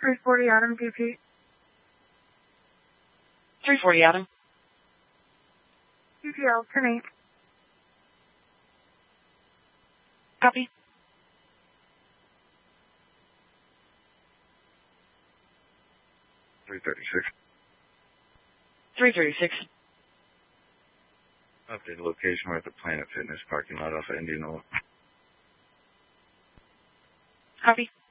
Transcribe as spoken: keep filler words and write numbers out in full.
three forty Adam, D P. three forty Adam. D P L, ten eight. Copy. three thirty-six. three thirty-six. Update location. We're at the Planet Fitness parking lot off of Indianola. Copy.